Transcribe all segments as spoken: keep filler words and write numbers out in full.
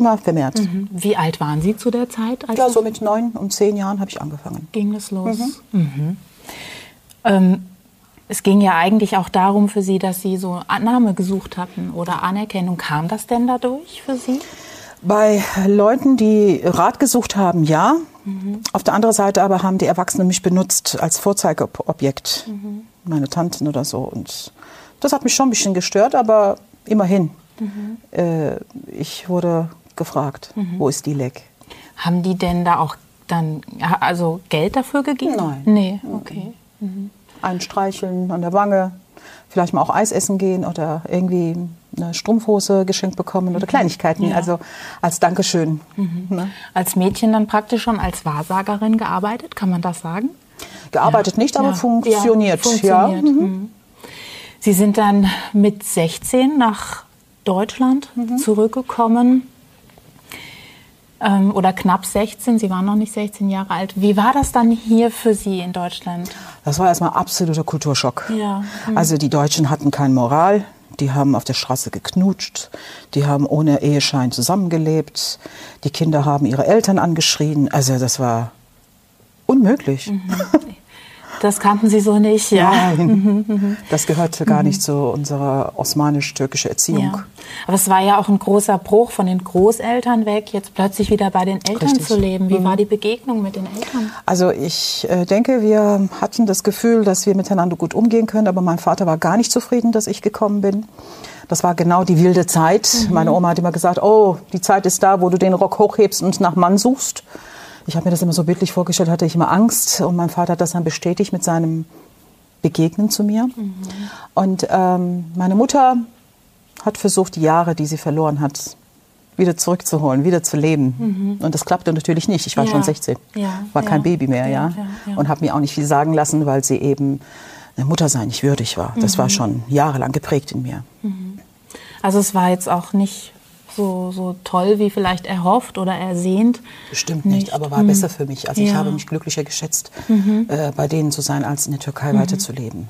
immer vermehrt. Mhm. Wie alt waren Sie zu der Zeit? Als ja, so mit neun und zehn Jahren habe ich angefangen. Ging es los? Mhm. Mhm. Ähm, es ging ja eigentlich auch darum für Sie, dass Sie so Annahme gesucht hatten oder Anerkennung. Kam das denn dadurch für Sie? Bei Leuten, die Rat gesucht haben, ja. Mhm. Auf der anderen Seite aber haben die Erwachsenen mich benutzt als Vorzeigeobjekt. Mhm. Meine Tanten oder so. Und das hat mich schon ein bisschen gestört, aber immerhin. Mhm. Äh, ich wurde gefragt, mhm. wo ist Dilek? Haben die denn da auch dann also Geld dafür gegeben? Nein. Nee, okay. Mhm. Ein Streicheln an der Wange, vielleicht mal auch Eis essen gehen oder irgendwie eine Strumpfhose geschenkt bekommen oder Kleinigkeiten, ja. Also als Dankeschön. Mhm. Ne? Als Mädchen dann praktisch schon als Wahrsagerin gearbeitet, kann man das sagen? Gearbeitet ja. nicht, aber ja. funktioniert. Ja, funktioniert. Ja. Mhm. Sie sind dann mit sechzehn nach Deutschland mhm. zurückgekommen. Ähm, oder knapp sechzehn, Sie waren noch nicht sechzehn Jahre alt. Wie war das dann hier für Sie in Deutschland? Das war erstmal absoluter Kulturschock. Ja. Mhm. Also die Deutschen hatten keine Moral. Die haben auf der Straße geknutscht, die haben ohne Eheschein zusammengelebt, die Kinder haben ihre Eltern angeschrien. Also das war unmöglich. Mhm. Das kannten Sie so nicht, ja? Nein, das gehörte gar nicht zu unserer osmanisch-türkischen Erziehung. Ja. Aber es war ja auch ein großer Bruch von den Großeltern weg, jetzt plötzlich wieder bei den Eltern Richtig. Zu leben. Wie mhm. war die Begegnung mit den Eltern? Also ich äh, denke, wir hatten das Gefühl, dass wir miteinander gut umgehen können, aber mein Vater war gar nicht zufrieden, dass ich gekommen bin. Das war genau die wilde Zeit. Mhm. Meine Oma hat immer gesagt, oh, die Zeit ist da, wo du den Rock hochhebst und nach Mann suchst. Ich habe mir das immer so bildlich vorgestellt, hatte ich immer Angst. Und mein Vater hat das dann bestätigt mit seinem Begegnen zu mir. Mhm. Und ähm, meine Mutter hat versucht, die Jahre, die sie verloren hat, wieder zurückzuholen, wieder zu leben. Mhm. Und das klappte natürlich nicht. Ich war ja. schon sechzehn, ja. war kein ja. Baby mehr. Ja, ja. ja, ja. Und habe mir auch nicht viel sagen lassen, weil sie eben eine Mutter sein nicht würdig war. Das mhm. war schon jahrelang geprägt in mir. Mhm. Also es war jetzt auch nicht so, so toll wie vielleicht erhofft oder ersehnt. Bestimmt nicht, nicht. aber war mhm. besser für mich. Also ja. ich habe mich glücklicher geschätzt, mhm. äh, bei denen zu sein, als in der Türkei mhm. weiterzuleben.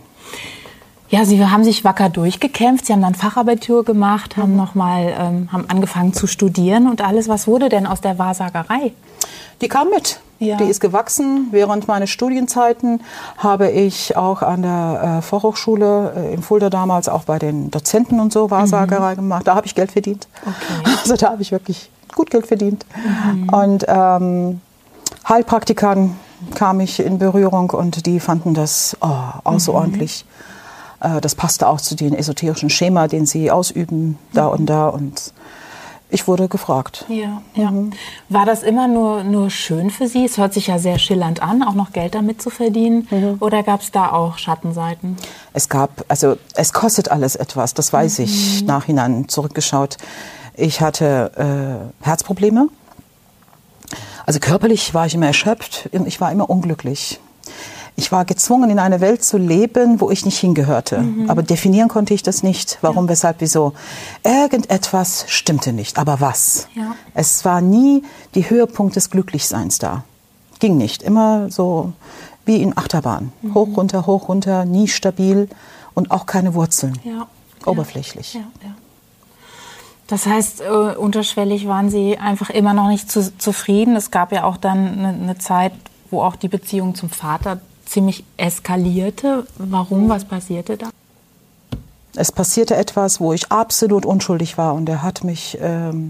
Ja, Sie haben sich wacker durchgekämpft. Sie haben dann Fachabitur gemacht, haben noch mal, ähm, haben angefangen zu studieren und alles. Was wurde denn aus der Wahrsagerei? Die kam mit. Ja. Die ist gewachsen. Während meiner Studienzeiten habe ich auch an der äh, Fachhochschule äh, in Fulda damals auch bei den Dozenten und so Wahrsagerei mhm. gemacht. Da habe ich Geld verdient. Okay. Also da habe ich wirklich gut Geld verdient. Mhm. Und ähm, Heilpraktikern kam ich in Berührung und die fanden das oh, außerordentlich. Mhm. Äh, das passte auch zu den esoterischen Schema, den sie ausüben, da mhm. und da. Und ich wurde gefragt. Ja, ja. Mhm. War das immer nur, nur schön für Sie? Es hört sich ja sehr schillernd an, auch noch Geld damit zu verdienen. Mhm. Oder gab es da auch Schattenseiten? Es gab, also es kostet alles etwas, das weiß mhm. ich nachhinein zurückgeschaut. Ich hatte äh, Herzprobleme. Also körperlich war ich immer erschöpft, ich war immer unglücklich. Ich war gezwungen, in einer Welt zu leben, wo ich nicht hingehörte. Mhm. Aber definieren konnte ich das nicht. Warum, ja. weshalb, wieso. Irgendetwas stimmte nicht. Aber was? Ja. Es war nie die Höhepunkt des Glücklichseins da. Ging nicht. Immer so wie in Achterbahn. Mhm. Hoch, runter, hoch, runter, nie stabil und auch keine Wurzeln. Ja. Oberflächlich. Ja. Ja. Ja. Das heißt, äh, unterschwellig waren Sie einfach immer noch nicht zu, zufrieden. Es gab ja auch dann eine, eine Zeit, wo auch die Beziehung zum Vater ziemlich eskalierte. Warum? Was passierte da? Es passierte etwas, wo ich absolut unschuldig war. Und er hat mich, ähm,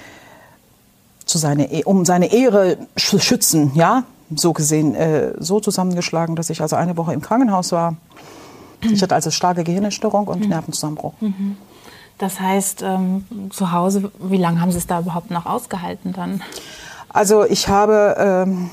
zu seine, um seine Ehre zu schützen, ja, so gesehen, äh, so zusammengeschlagen, dass ich also eine Woche im Krankenhaus war. Ich hatte also starke Gehirnerschütterung und mhm. Nervenzusammenbruch. Mhm. Das heißt, ähm, zu Hause, wie lange haben Sie es da überhaupt noch ausgehalten dann? Also ich habe ähm,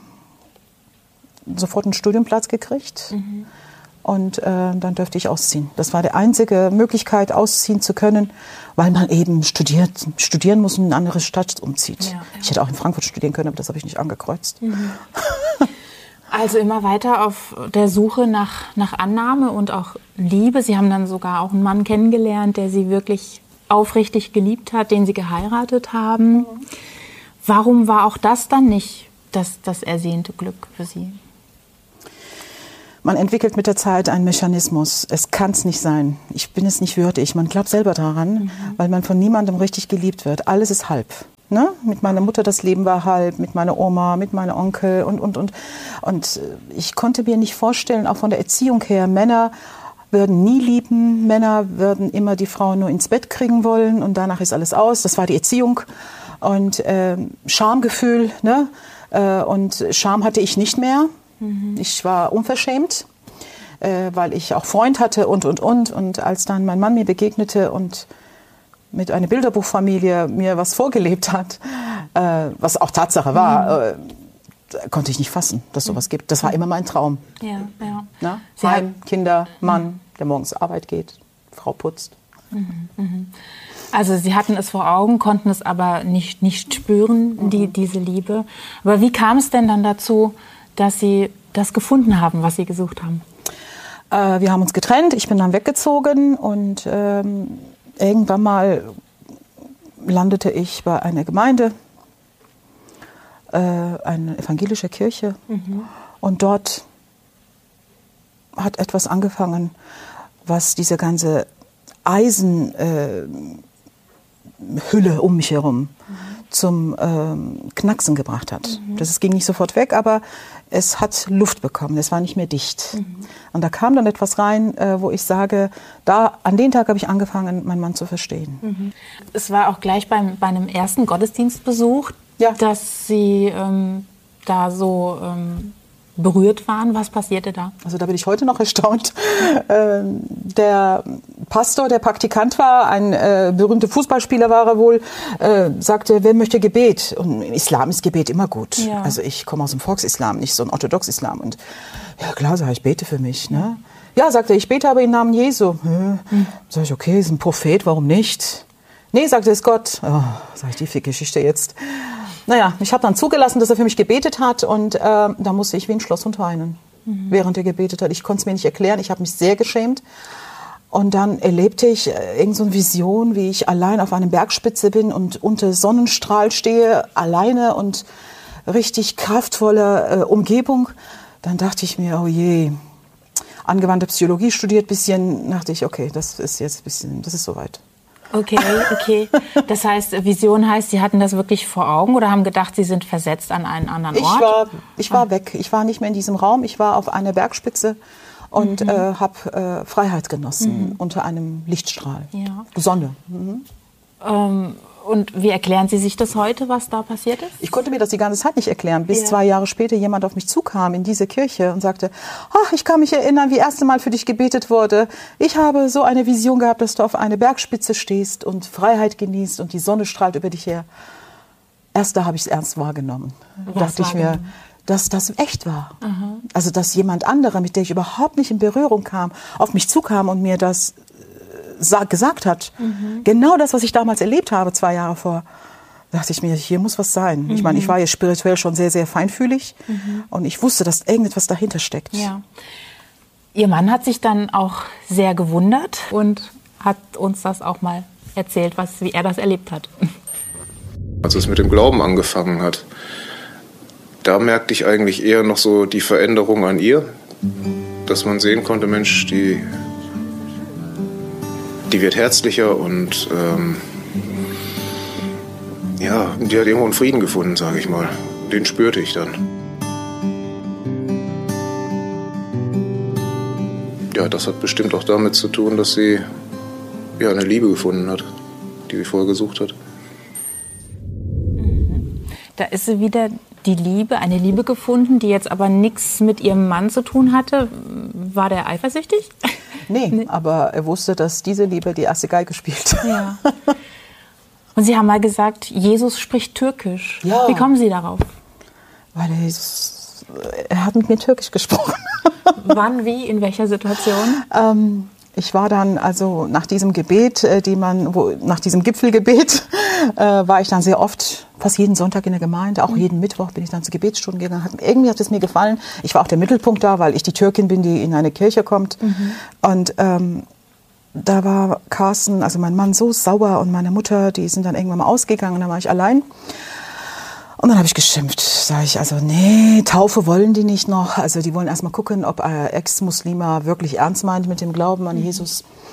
sofort einen Studienplatz gekriegt mhm. und äh, dann dürfte ich ausziehen. Das war die einzige Möglichkeit, ausziehen zu können, weil man eben studiert, studieren muss und in eine andere Stadt umzieht. Ja, ja. Ich hätte auch in Frankfurt studieren können, aber das habe ich nicht angekreuzt. Mhm. Also immer weiter auf der Suche nach, nach Annahme und auch Liebe. Sie haben dann sogar auch einen Mann kennengelernt, der Sie wirklich aufrichtig geliebt hat, den Sie geheiratet haben. Mhm. Warum war auch das dann nicht das, das ersehnte Glück für Sie? Man entwickelt mit der Zeit einen Mechanismus. Es kann es nicht sein. Ich bin es nicht würdig. Man glaubt selber daran, mhm. weil man von niemandem richtig geliebt wird. Alles ist halb. Ne? Mit meiner Mutter, das Leben war halb, mit meiner Oma, mit meinem Onkel und, und, und. Und ich konnte mir nicht vorstellen, auch von der Erziehung her, Männer würden nie lieben, Männer würden immer die Frauen nur ins Bett kriegen wollen und danach ist alles aus. Das war die Erziehung. Und äh, Schamgefühl, ne? Äh, und Scham hatte ich nicht mehr. Mhm. Ich war unverschämt, äh, weil ich auch Freund hatte und, und, und. Und als dann mein Mann mir begegnete und mit einer Bilderbuchfamilie mir was vorgelebt hat, äh, was auch Tatsache war, äh, konnte ich nicht fassen, dass es sowas gibt. Das war immer mein Traum. Ja, ja. Na? Heim, Kinder, Mann, der morgens zur Arbeit geht, Frau putzt. Mhm, mhm. Also Sie hatten es vor Augen, konnten es aber nicht, nicht spüren, mhm. die, diese Liebe. Aber wie kam es denn dann dazu, dass Sie das gefunden haben, was Sie gesucht haben? Äh, wir haben uns getrennt, ich bin dann weggezogen und ähm, irgendwann mal landete ich bei einer Gemeinde, äh, eine evangelische Kirche. Mhm. Und dort hat etwas angefangen, was diese ganze Eisenhülle äh, um mich herum mhm. zum ähm, Knacksen gebracht hat. Mhm. Das ging nicht sofort weg, aber es hat Luft bekommen, es war nicht mehr dicht. Mhm. Und da kam dann etwas rein, äh, wo ich sage, da an den Tag habe ich angefangen, meinen Mann zu verstehen. Mhm. Es war auch gleich beim, bei einem ersten Gottesdienstbesuch, ja. dass Sie ähm, da so ähm, berührt waren. Was passierte da? Also da bin ich heute noch erstaunt. ähm, der Pastor, der Praktikant war, ein äh, berühmter Fußballspieler war er wohl, äh, sagte, wer möchte Gebet? Und im Islam ist Gebet immer gut. Ja. Also ich komme aus dem Volksislam, nicht so ein Orthodox-Islam. Und ja klar, sag ich, bete für mich. Ne? Ja, sagte er, ich bete aber im Namen Jesu. Hm. Hm. Sag ich, okay, ist ein Prophet, warum nicht? Nee, sagte es Gott. Oh, sag ich, die Fick-Geschichte jetzt. Naja, ich habe dann zugelassen, dass er für mich gebetet hat und äh, da musste ich wie ein Schlosshund weinen, mhm. während er gebetet hat. Ich konnte es mir nicht erklären, ich habe mich sehr geschämt. Und dann erlebte ich äh, irgend so eine Vision, wie ich allein auf einer Bergspitze bin und unter Sonnenstrahl stehe, alleine und richtig kraftvolle äh, Umgebung. Dann dachte ich mir, oh je, angewandte Psychologie studiert bisschen, dachte ich, okay, das ist jetzt ein bisschen, das ist soweit. Okay, okay. Das heißt, Vision heißt, Sie hatten das wirklich vor Augen oder haben gedacht, Sie sind versetzt an einen anderen Ort? Ich war, ich war ah. weg. Ich war nicht mehr in diesem Raum. Ich war auf einer Bergspitze und mhm. äh, habe äh, Freiheit genossen mhm. unter einem Lichtstrahl. Ja. Sonne. Mhm. Ähm, und wie erklären Sie sich das heute, was da passiert ist? Ich konnte mir das die ganze Zeit nicht erklären, bis ja. zwei Jahre später jemand auf mich zukam in diese Kirche und sagte, ach, ich kann mich erinnern, wie das erste Mal für dich gebetet wurde. Ich habe so eine Vision gehabt, dass du auf einer Bergspitze stehst und Freiheit genießt und die Sonne strahlt über dich her. Erst da habe ich es ernst wahrgenommen. Da dachte ich mir, dass das echt war. Aha. Also, dass jemand anderer, mit der ich überhaupt nicht in Berührung kam, auf mich zukam und mir das gesagt hat. Mhm. Genau das, was ich damals erlebt habe, zwei Jahre vor, dachte ich mir, hier muss was sein. Mhm. Ich meine, ich war ja spirituell schon sehr, sehr feinfühlig mhm. und ich wusste, dass irgendetwas dahinter steckt. Ja. Ihr Mann hat sich dann auch sehr gewundert und hat uns das auch mal erzählt, was, wie er das erlebt hat. Als es mit dem Glauben angefangen hat, da merkte ich eigentlich eher noch so die Veränderung an ihr, dass man sehen konnte, Mensch, die Die wird herzlicher und ähm, ja, die hat irgendwo einen Frieden gefunden, sage ich mal. Den spürte ich dann. Ja, das hat bestimmt auch damit zu tun, dass sie ja eine Liebe gefunden hat, die sie vorher gesucht hat. Da ist sie wieder, die Liebe, eine Liebe gefunden, die jetzt aber nichts mit ihrem Mann zu tun hatte. War der eifersüchtig? Nee, nee, aber er wusste, dass diese Liebe die erste Geige spielt. Ja. Und Sie haben mal gesagt, Jesus spricht Türkisch. Ja. Wie kommen Sie darauf? Weil er, Jesus, er hat mit mir Türkisch gesprochen. Wann, wie, in welcher Situation? Ähm, ich war dann, also nach diesem Gebet, äh, die man, wo, nach diesem Gipfelgebet, äh, war ich dann sehr oft, fast jeden Sonntag in der Gemeinde, auch mhm. jeden Mittwoch bin ich dann zu Gebetsstunden gegangen. Hat, irgendwie hat es mir gefallen. Ich war auch der Mittelpunkt da, weil ich die Türkin bin, die in eine Kirche kommt. Mhm. Und ähm, da war Carsten, also mein Mann, so sauer und meine Mutter, die sind dann irgendwann mal ausgegangen und dann war ich allein. Und dann habe ich geschimpft, sage ich, also nee, Taufe wollen die nicht noch. Also die wollen erst mal gucken, ob äh, Ex-Muslima wirklich ernst meint mit dem Glauben an Jesus.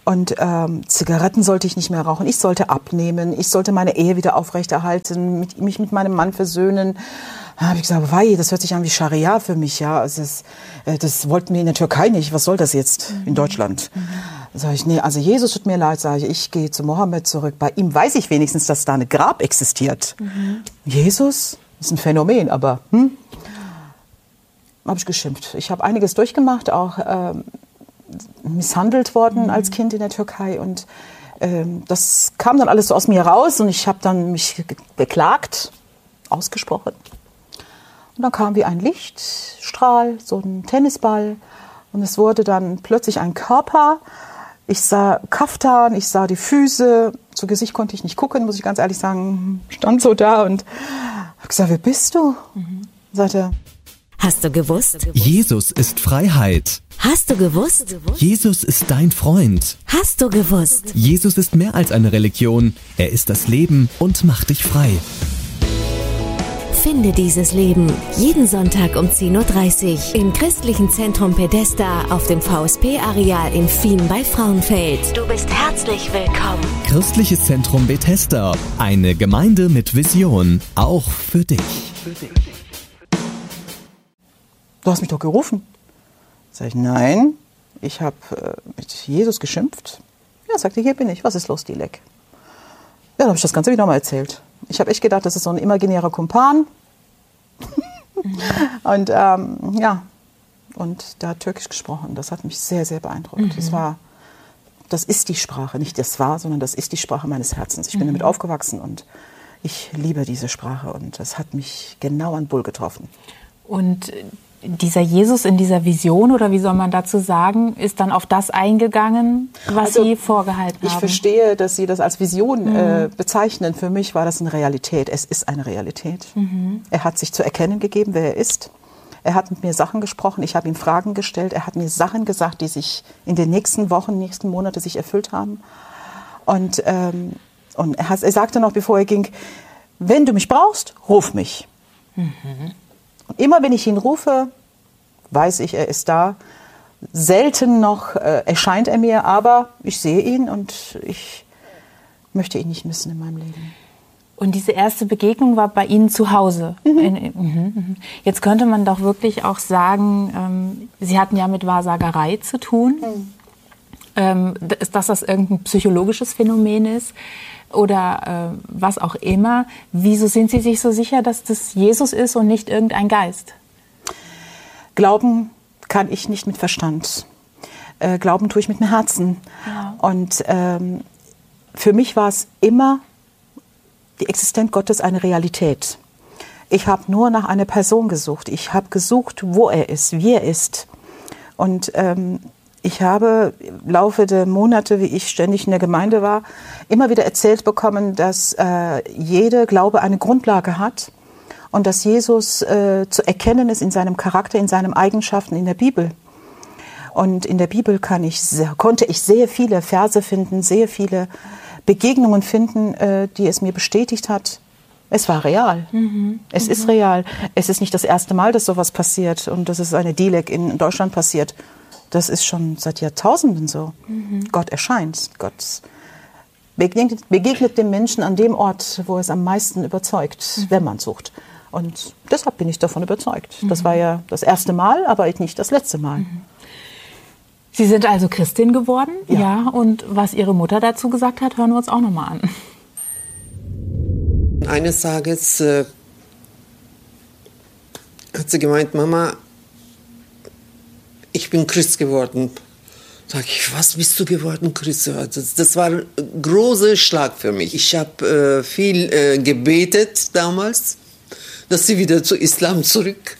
Und ähm, Zigaretten sollte ich nicht mehr rauchen. Ich sollte abnehmen. Ich sollte meine Ehe wieder aufrechterhalten, mit, mich mit meinem Mann versöhnen. Da habe ich gesagt, wei, das hört sich an wie Scharia für mich. Ja, also das, äh, das wollten wir in der Türkei nicht. Was soll das jetzt mhm. in Deutschland? Mhm. Da sage ich, nee, also Jesus tut mir leid, sage ich. Ich gehe zu Mohammed zurück. Bei ihm weiß ich wenigstens, dass da eine Grab existiert. Mhm. Jesus ist ein Phänomen, aber hm? habe ich geschimpft. Ich habe einiges durchgemacht, auch ähm, misshandelt worden mhm. als Kind in der Türkei und ähm, das kam dann alles so aus mir raus und ich habe dann mich beklagt, ausgesprochen. Und dann kam wie ein Lichtstrahl, so ein Tennisball und es wurde dann plötzlich ein Körper. Ich sah Kaftan, ich sah die Füße, zu Gesicht konnte ich nicht gucken, muss ich ganz ehrlich sagen, stand so da und habe gesagt, wer bist du? Mhm. Sagte, Hast du gewusst? Jesus ist Freiheit. Hast du gewusst? Jesus ist dein Freund. Hast du gewusst? Jesus ist mehr als eine Religion. Er ist das Leben und macht dich frei. Finde dieses Leben jeden Sonntag um zehn Uhr dreißig im Christlichen Zentrum Bethesda auf dem V S P-Areal in Fien bei Frauenfeld. Du bist herzlich willkommen. Christliches Zentrum Bethesda. Eine Gemeinde mit Vision. Auch für dich. Für dich. Du hast mich doch gerufen. Sag ich, nein, ich habe äh, mit Jesus geschimpft. Ja, sagte, hier bin ich, was ist los, Dilek? Ja, dann habe ich das Ganze wieder mal erzählt. Ich habe echt gedacht, das ist so ein imaginärer Kumpan. und ähm, ja, und der hat Türkisch gesprochen. Das hat mich sehr, sehr beeindruckt. Mhm. Das war, das ist die Sprache, nicht das war, sondern das ist die Sprache meines Herzens. Ich bin mhm. damit aufgewachsen und ich liebe diese Sprache und das hat mich genau an Bull getroffen. Und dieser Jesus in dieser Vision, oder wie soll man dazu sagen, ist dann auf das eingegangen, was also, Sie vorgehalten haben? Ich verstehe, dass Sie das als Vision mhm. äh, bezeichnen. Für mich war das eine Realität. Es ist eine Realität. Mhm. Er hat sich zu erkennen gegeben, wer er ist. Er hat mit mir Sachen gesprochen. Ich habe ihm Fragen gestellt. Er hat mir Sachen gesagt, die sich in den nächsten Wochen, nächsten Monaten sich erfüllt haben. Und, ähm, und er, hat, er sagte noch, bevor er ging, wenn du mich brauchst, ruf mich. Mhm. Und immer wenn ich ihn rufe, weiß ich, er ist da. Selten noch äh, erscheint er mir, aber ich sehe ihn und ich möchte ihn nicht missen in meinem Leben. Und diese erste Begegnung war bei Ihnen zu Hause. Mhm. In, in, in, jetzt könnte man doch wirklich auch sagen, ähm, Sie hatten ja mit Wahrsagerei zu tun. Mhm. Ähm, ist das, das irgendein psychologisches Phänomen ist? Oder äh, was auch immer. Wieso sind Sie sich so sicher, dass das Jesus ist und nicht irgendein Geist? Glauben kann ich nicht mit Verstand. Äh, Glauben tue ich mit dem Herzen. Ja. Und ähm, für mich war es immer die Existenz Gottes eine Realität. Ich habe nur nach einer Person gesucht. Ich habe gesucht, wo er ist, wie er ist. Und ähm, ich habe im Laufe der Monate, wie ich ständig in der Gemeinde war, immer wieder erzählt bekommen, dass äh, jeder Glaube eine Grundlage hat und dass Jesus äh, zu erkennen ist in seinem Charakter, in seinen Eigenschaften in der Bibel. Und in der Bibel kann ich sehr, konnte ich sehr viele Verse finden, sehr viele Begegnungen finden, äh, die es mir bestätigt hat. Es war real. Mhm. Es mhm. ist real. Es ist nicht das erste Mal, dass sowas passiert und dass es eine Dilek in Deutschland passiert. Das ist schon seit Jahrtausenden so. Mhm. Gott erscheint. Gott begegnet, begegnet dem Menschen an dem Ort, wo es am meisten überzeugt, mhm. wenn man sucht. Und deshalb bin ich davon überzeugt. Mhm. Das war ja das erste Mal, aber nicht das letzte Mal. Mhm. Sie sind also Christin geworden? Ja. Ja. Und was Ihre Mutter dazu gesagt hat, hören wir uns auch noch mal an. Eines Tages äh, hat sie gemeint, Mama, ich bin Christ geworden. Sag ich, was bist du geworden, Christ? Das, das war ein großer Schlag für mich. Ich habe äh, viel äh, gebetet damals, dass sie wieder zu Islam zurückkommt.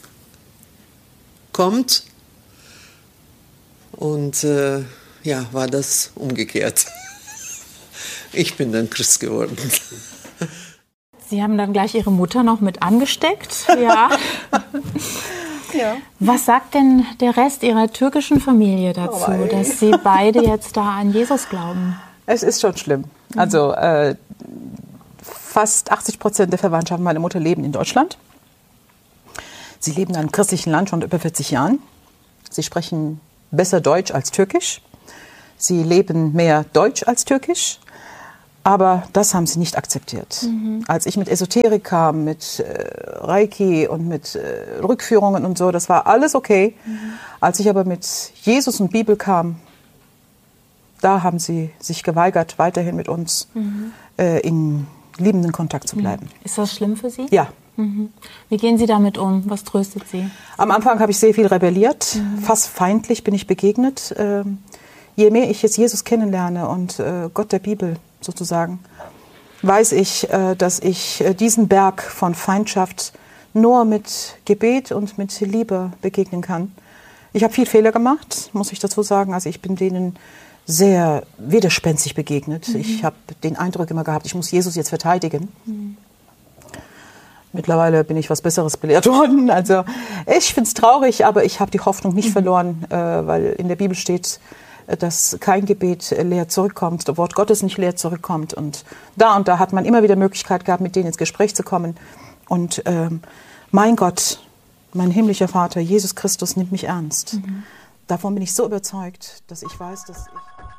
Und äh, ja, war das umgekehrt. Ich bin dann Christ geworden. Sie haben dann gleich Ihre Mutter noch mit angesteckt. Ja. Ja. Was sagt denn der Rest Ihrer türkischen Familie dazu, oh dass Sie beide jetzt da an Jesus glauben? Es ist schon schlimm. Also äh, fast achtzig Prozent der Verwandtschaft meiner Mutter leben in Deutschland. Sie leben in einem christlichen Land schon über vierzig Jahren. Sie sprechen besser Deutsch als Türkisch. Sie leben mehr Deutsch als Türkisch. Aber das haben sie nicht akzeptiert. Mhm. Als ich mit Esoterik kam, mit äh, Reiki und mit äh, Rückführungen und so, das war alles okay. Mhm. Als ich aber mit Jesus und Bibel kam, da haben sie sich geweigert, weiterhin mit uns mhm. äh, in liebenden Kontakt zu bleiben. Ist das schlimm für Sie? Ja. Mhm. Wie gehen Sie damit um? Was tröstet Sie? Am Anfang habe ich sehr viel rebelliert, mhm. fast feindlich bin ich begegnet. Ähm, je mehr ich jetzt Jesus kennenlerne und äh, Gott der Bibel sozusagen, weiß ich, äh, dass ich äh, diesen Berg von Feindschaft nur mit Gebet und mit Liebe begegnen kann. Ich habe viel Fehler gemacht, muss ich dazu sagen. Also ich bin denen sehr widerspenstig begegnet. Mhm. Ich habe den Eindruck immer gehabt, ich muss Jesus jetzt verteidigen. Mhm. Mittlerweile bin ich was Besseres belehrt worden. Also ich finde es traurig, aber ich habe die Hoffnung nicht mhm. verloren, äh, weil in der Bibel steht, dass kein Gebet leer zurückkommt, das Wort Gottes nicht leer zurückkommt. Und da und da hat man immer wieder Möglichkeit gehabt, mit denen ins Gespräch zu kommen. Und ähm, mein Gott, mein himmlischer Vater, Jesus Christus nimmt mich ernst. Mhm. Davon bin ich so überzeugt, dass ich weiß, dass ich...